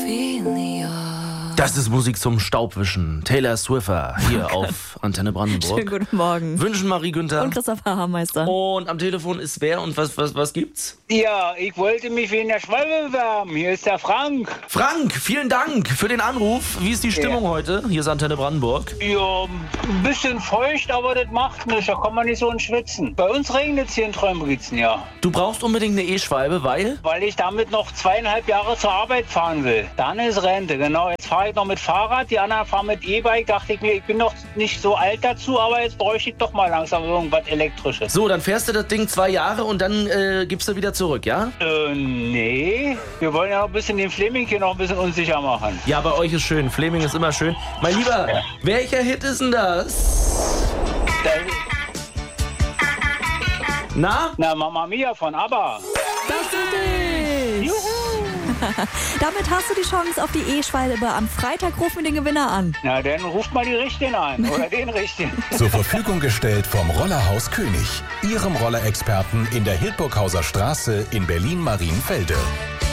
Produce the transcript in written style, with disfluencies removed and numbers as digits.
Das ist Musik zum Staubwischen. Taylor Swiffer hier auf Antenne Brandenburg. Schönen guten Morgen. Wünschen Marie Günther. Und Christopher Hameister. Und am Telefon ist wer und was gibt's? Ja, ich wollte mich wegen der Schwalbe bewerben. Hier ist der Frank. Frank, vielen Dank für den Anruf. Wie ist die Stimmung heute? Hier ist Antenne Brandenburg. Ja, ein bisschen feucht, aber das macht nichts. Da kann man nicht so in schwitzen. Bei uns regnet es hier in Treumbrezen, ja. Du brauchst unbedingt eine E-Schwalbe, weil? Weil ich damit noch 2,5 Jahre zur Arbeit fahren will. Dann ist Rente, genau. Jetzt fahre ich noch mit Fahrrad, die anderen fahren mit E-Bike. Dachte ich mir, ich bin noch nicht so alt dazu, aber jetzt bräuchte ich doch mal langsam irgendwas Elektrisches. So, dann fährst du das Ding 2 Jahre und dann gibst du wieder zurück, ja? Nee. Wir wollen ja noch ein bisschen den Fleming hier noch ein bisschen unsicher machen. Ja, bei euch ist schön. Fleming ist immer schön. Mein Lieber, welcher Hit ist denn das? Na? Na, Mama Mia von ABBA. Das ist dich. Damit hast du die Chance auf die E-Schwalbe. Am Freitag rufen wir den Gewinner an. Na, dann ruft mal die Richtigen an. Oder den Richtigen. Zur Verfügung gestellt vom Rollerhaus König. Ihrem Rollerexperten in der Hildburghauser Straße in Berlin-Marienfelde.